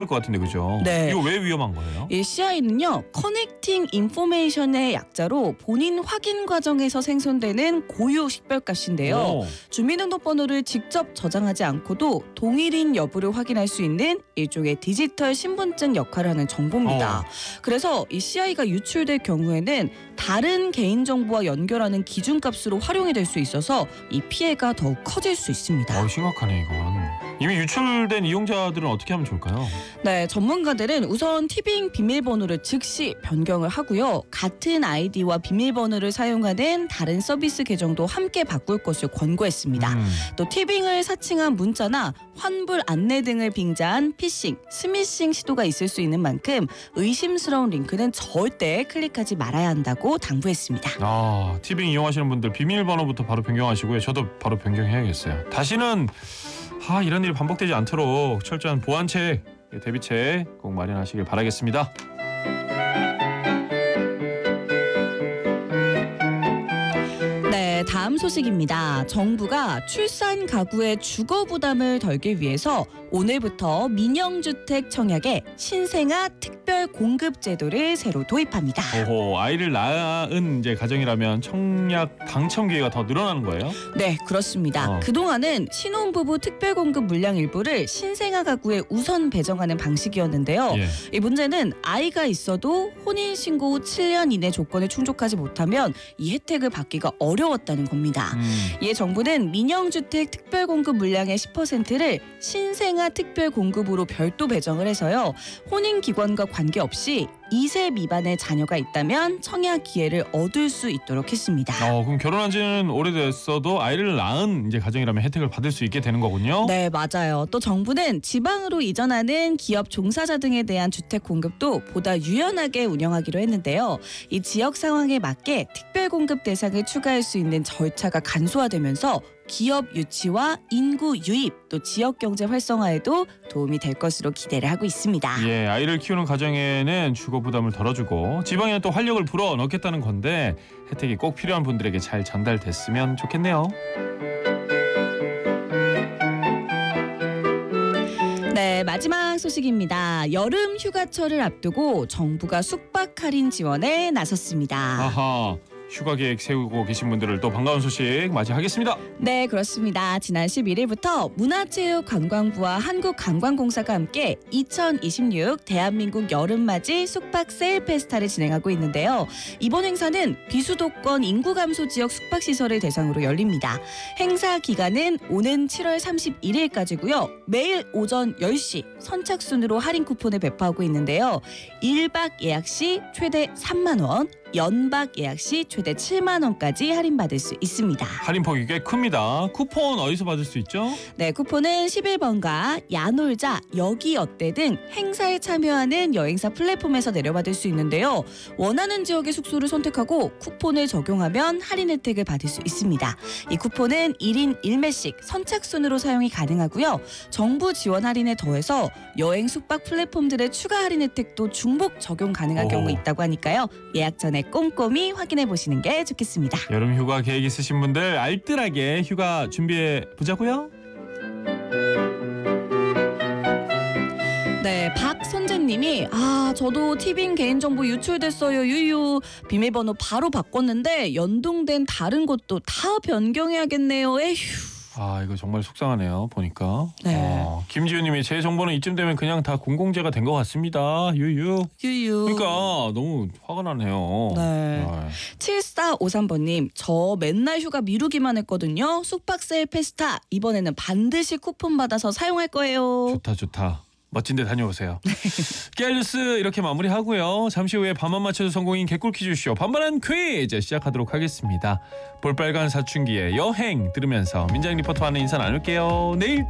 것 같은데 그죠? 네. 이거 왜 위험한 거예요? 이 CI는요, 커넥팅 인포메이션의 약자로 본인 확인 과정에서 생성되는 고유 식별가시인데요. 오. 주민등록번호를 직접 저장하지 않고도 동일인 여부를 확인할 수 있는 일종의 디지털 신분증 역할을 하는 정보입니다. 그래서 이 CI가 유출될 경우에는 다른 개인정보와 연결하는 기준값으로 활용이 될 수 있어서 이 피해가 더욱 커질 수 있습니다. 심각하네 이건. 이미 유출된 이용자들은 어떻게 하면 좋을까요? 네, 전문가들은 우선 티빙 비밀번호를 즉시 변경을 하고요. 같은 아이디와 비밀번호를 사용하는 다른 서비스 계정도 함께 바꿀 것을 권고했습니다. 또 티빙을 사칭한 문자나 환불 안내 등을 빙자한 피싱, 스미싱 시도가 있을 수 있는 만큼 의심스러운 링크는 절대 클릭하지 말아야 한다고 당부했습니다. 티빙 이용하시는 분들 비밀번호부터 바로 변경하시고요. 저도 바로 변경해야겠어요. 다시는 이런 일이 반복되지 않도록 철저한 보안책, 대비책 꼭 마련하시길 바라겠습니다. 네, 다음 소식입니다. 정부가 출산 가구의 주거 부담을 덜기 위해서 오늘부터 민영주택 청약에 신생아 특별 공급 제도를 새로 도입합니다. 아이를 낳은 이제 가정이라면 청약 당첨 기회가 더 늘어나는 거예요? 네, 그렇습니다. 그동안은 신혼부부 특별 공급 물량 일부를 신생아 가구에 우선 배정하는 방식이었는데요. 이 문제는 아이가 있어도 혼인신고 후 7년 이내 조건을 충족하지 못하면 이 혜택을 받기가 어려웠다는 겁니다. 이에 정부는 민영주택 특별 공급 물량의 10%를 신생아 특별 공급으로 별도 배정을 해서요. 혼인기관과 관계없이 2세 미만의 자녀가 있다면 청약 기회를 얻을 수 있도록 했습니다. 그럼 결혼한 지는 오래됐어도 아이를 낳은 이제 가정이라면 혜택을 받을 수 있게 되는 거군요. 네, 맞아요. 또 정부는 지방으로 이전하는 기업 종사자 등에 대한 주택 공급도 보다 유연하게 운영하기로 했는데요. 이 지역 상황에 맞게 특별 공급 대상을 추가할 수 있는 절차가 간소화되면서 기업 유치와 인구 유입, 또 지역 경제 활성화에도 도움이 될 것으로 기대를 하고 있습니다. 아이를 키우는 가정에는 주거 부담을 덜어주고 지방에는 또 활력을 불어 넣겠다는 건데 혜택이 꼭 필요한 분들에게 잘 전달됐으면 좋겠네요. 네, 마지막 소식입니다. 여름 휴가철을 앞두고 정부가 숙박 할인 지원에 나섰습니다. 휴가 계획 세우고 계신 분들을 또 반가운 소식 맞이하겠습니다. 네, 그렇습니다. 지난 11일부터 문화체육관광부와 한국관광공사가 함께 2026 대한민국 여름맞이 숙박 세일 페스타를 진행하고 있는데요. 이번 행사는 비수도권 인구 감소 지역 숙박시설을 대상으로 열립니다. 행사 기간은 오는 7월 31일까지고요. 매일 오전 10시 선착순으로 할인 쿠폰을 배포하고 있는데요. 1박 예약 시 최대 3만 원, 연박 예약 시 최대 7만 원까지 할인받을 수 있습니다. 할인폭이 꽤 큽니다. 쿠폰 어디서 받을 수 있죠? 네, 쿠폰은 11번가, 야놀자, 여기 어때 등 행사에 참여하는 여행사 플랫폼에서 내려받을 수 있는데요. 원하는 지역의 숙소를 선택하고 쿠폰을 적용하면 할인 혜택을 받을 수 있습니다. 이 쿠폰은 1인 1매씩 선착순으로 사용이 가능하고요. 정부 지원 할인에 더해서 여행 숙박 플랫폼들의 추가 할인 혜택도 중복 적용 가능한 경우 있다고 하니까요. 예약 전에 꼼꼼히 확인해 보시는 게 좋겠습니다. 여름 휴가 계획 있으신 분들 알뜰하게 휴가 준비해 보자고요. 네, 박선재님이 저도 티빙 개인정보 유출됐어요. 유유. 비밀번호 바로 바꿨는데 연동된 다른 것도 다 변경해야겠네요. 에휴. 이거 정말 속상하네요. 보니까. 네. 김지우님이 제 정보는 이쯤 되면 그냥 다 공공재가 된 것 같습니다. 유유. 그러니까 너무 화가 나네요. 네. 7453번님, 저 맨날 휴가 미루기만 했거든요. 숙박 세일 페스타 이번에는 반드시 쿠폰 받아서 사용할 거예요. 좋다. 멋진 데 다녀오세요. 깨알뉴스 이렇게 마무리하고요. 잠시 후에 밤만 맞춰도 성공인 개꿀 퀴즈쇼 반반한 퀴즈 시작하도록 하겠습니다. 볼빨간 사춘기의 여행 들으면서 민정 리포터와는 인사 나눌게요. 내일